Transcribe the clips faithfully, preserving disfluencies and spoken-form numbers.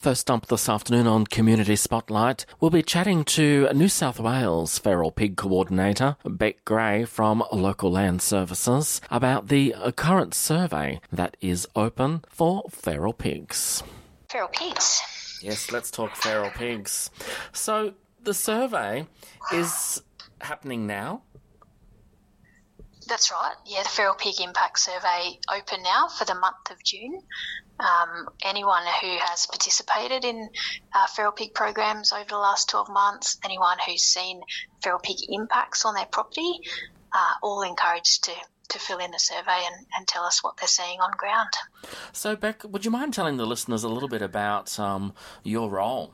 First up this afternoon on Community Spotlight, we'll be chatting to New South Wales Feral Pig Coordinator Beck Gray from Local Land Services about the current survey that is open for feral pigs. Feral pigs? Yes, let's talk feral pigs. So the survey is happening now? That's right. Yeah, the Feral Pig Impact Survey open now for the month of June. Um, anyone who has participated in uh, feral pig programs over the last twelve months, anyone who's seen feral pig impacts on their property, uh, all encouraged to, to fill in the survey and, and tell us what they're seeing on ground. So, Beck, would you mind telling the listeners a little bit about um, your role?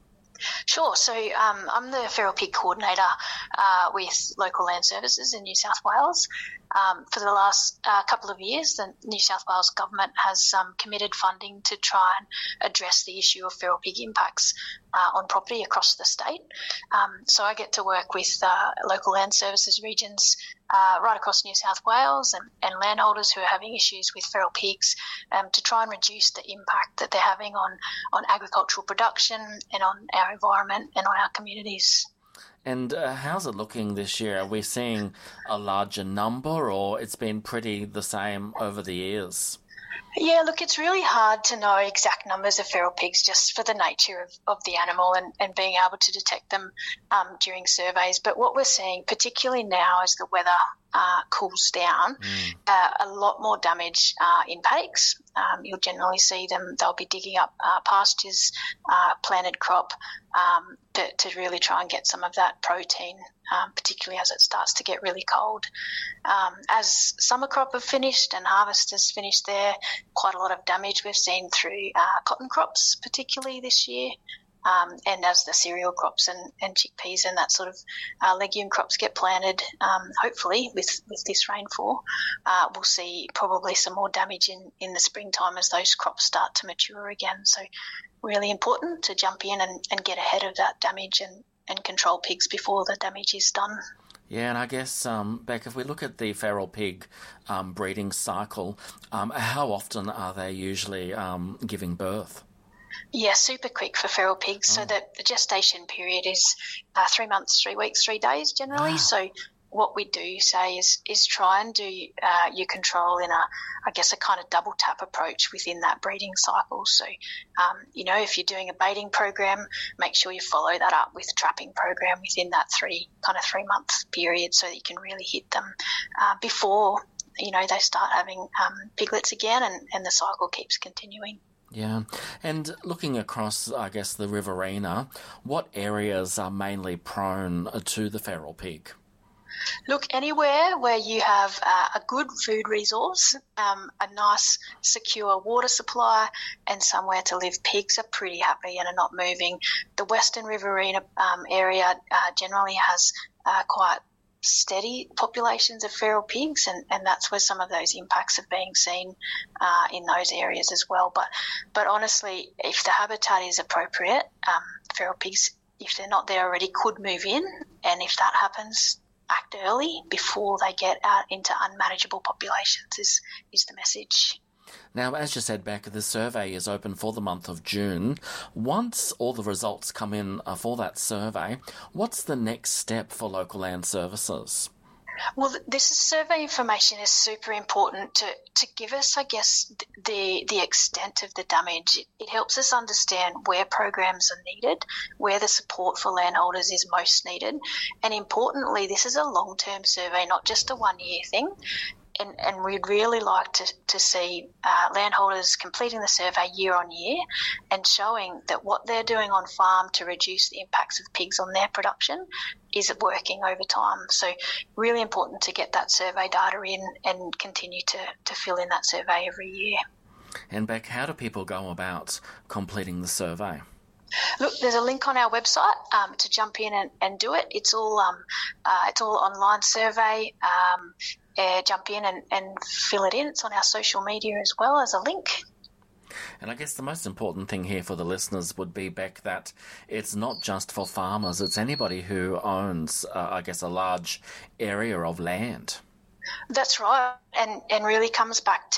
Sure. So um, I'm the Feral Pig Coordinator uh, with Local Land Services in New South Wales. Um, for the last uh, couple of years, the New South Wales Government has um, committed funding to try and address the issue of feral pig impacts uh, on property across the state. Um, so I get to work with uh, Local Land Services regions uh, right across New South Wales and, and landholders who are having issues with feral pigs um, to try and reduce the impact that they're having on, on agricultural production and on our environment and on our communities. And uh, how's it looking this year? Are we seeing a larger number, or it's been pretty the same over the years? Yeah, look, it's really hard to know exact numbers of feral pigs just for the nature of, of the animal and, and being able to detect them um, during surveys. But what we're seeing, particularly now as the weather uh, cools down, mm. uh, a lot more damage uh, in paddocks. Um, you'll generally see them, they'll be digging up uh, pastures, uh, planted crop, um, to, to really try and get some of that protein, um, particularly as it starts to get really cold. Um, as summer crop have finished and harvest has finished there, quite a lot of damage we've seen through uh, cotton crops, particularly this year. Um, and as the cereal crops and, and chickpeas and that sort of uh, legume crops get planted, um, hopefully with, with this rainfall, uh, we'll see probably some more damage in, in the springtime as those crops start to mature again. So really important to jump in and, and get ahead of that damage and, and control pigs before the damage is done. Yeah, and I guess, um, Beck, if we look at the feral pig um, breeding cycle, um, how often are they usually um, giving birth? Yeah, super quick for feral pigs. Oh. So the, the gestation period is uh, three months, three weeks, three days generally. Wow. So what we do say is is try and do uh, your control in a, I guess, a kind of double tap approach within that breeding cycle. So, um, you know, if you're doing a baiting program, make sure you follow that up with a trapping program within that three kind of three month period so that you can really hit them uh, before, you know, they start having um, piglets again and, and the cycle keeps continuing. Yeah, and looking across, I guess, the Riverina, what areas are mainly prone to the feral pig? Look, anywhere where you have uh, a good food resource, um, a nice, secure water supply, and somewhere to live, pigs are pretty happy and are not moving. The Western Riverina um, area uh, generally has uh, quite steady populations of feral pigs, and, and that's where some of those impacts are being seen uh, in those areas as well. But but honestly, if the habitat is appropriate, um, feral pigs, if they're not there already, could move in, and if that happens, act early before they get out into unmanageable populations is, is the message. Now, as you said, Beck, the survey is open for the month of June. Once all the results come in uh, for that survey, what's the next step for Local Land Services? Well, this survey information is super important to, to give us, I guess, the the extent of the damage. It, it helps us understand where programs are needed, where the support for landholders is most needed. And importantly, this is a long-term survey, not just a one-year thing. And, and we'd really like to, to see uh, landholders completing the survey year on year and showing that what they're doing on farm to reduce the impacts of pigs on their production is working over time. So really important to get that survey data in and continue to, to fill in that survey every year. And Beck, how do people go about completing the survey? Look, there's a link on our website um, to jump in and, and do it. It's all um, uh, it's all online survey. Um, uh, jump in and, and fill it in. It's on our social media as well as a link. And I guess the most important thing here for the listeners would be, Beck, that it's not just for farmers. It's anybody who owns, uh, I guess, a large area of land. That's right, and and really comes back to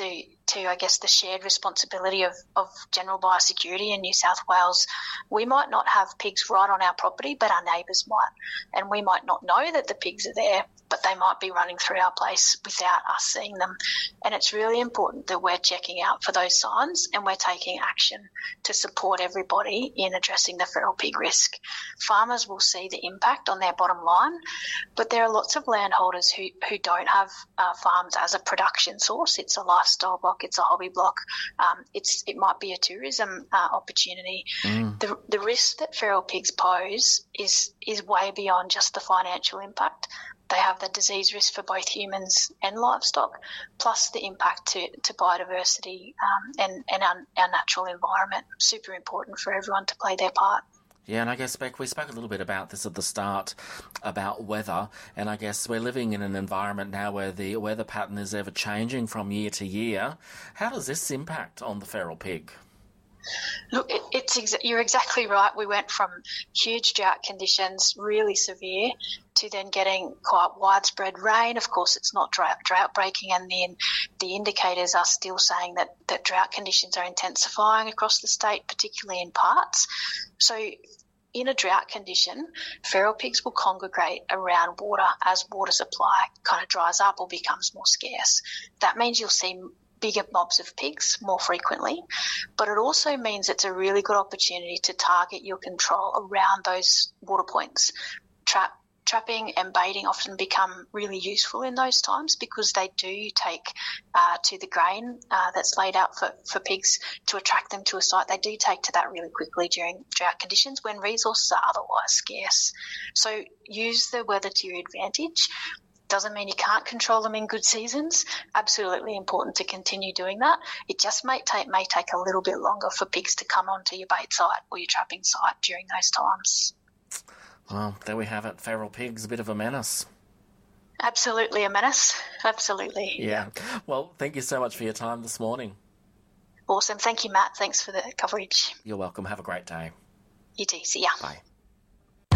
to, I guess, the shared responsibility of, of general biosecurity in New South Wales, we might not have pigs right on our property, but our neighbours might. And we might not know that the pigs are there, but they might be running through our place without us seeing them. And it's really important that we're checking out for those signs and we're taking action to support everybody in addressing the feral pig risk. Farmers will see the impact on their bottom line, but there are lots of landholders who, who don't have uh, farms as a production source. It's a lifestyle block, it's a hobby block, um, it's it might be a tourism uh, opportunity. Mm. The, the risk that feral pigs pose is is way beyond just the financial impact. They have the disease risk for both humans and livestock, plus the impact to, to biodiversity um, and, and our, our natural environment. Super important for everyone to play their part. Yeah, and I guess, Beck, we spoke a little bit about this at the start, about weather, and I guess we're living in an environment now where the weather pattern is ever changing from year to year. How does this impact on the feral pig? Look, it, it's ex- you're exactly right. We went from huge drought conditions, really severe, to then getting quite widespread rain. Of course, it's not drought, drought breaking, and then the indicators are still saying that, that drought conditions are intensifying across the state, particularly in parts. So in a drought condition, feral pigs will congregate around water as water supply kind of dries up or becomes more scarce. That means you'll see bigger mobs of pigs more frequently, but it also means it's a really good opportunity to target your control around those water points. Trap, trapping and baiting often become really useful in those times because they do take uh, to the grain uh, that's laid out for, for pigs to attract them to a site. They do take to that really quickly during drought conditions when resources are otherwise scarce. So use the weather to your advantage. Doesn't mean you can't control them in good seasons. Absolutely important to continue doing that. It just may take may take a little bit longer for pigs to come onto your bait site or your trapping site during those times. Well, there we have it. Feral pigs, a bit of a menace. Absolutely a menace. Absolutely. Yeah. Well, thank you so much for your time this morning. Awesome. Thank you, Matt. Thanks for the coverage. You're welcome. Have a great day. You too. See ya. Bye.